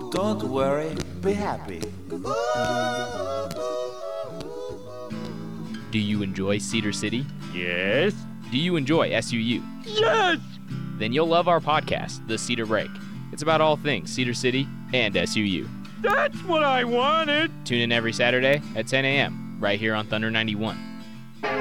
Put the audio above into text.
Don't worry, be happy. Do you enjoy Cedar City? Yes. Do you enjoy SUU? Yes! Then you'll love our podcast, The Cedar Break. It's about all things Cedar City and SUU. That's what I wanted! Tune in every Saturday at 10 a.m. right here on Thunder 91.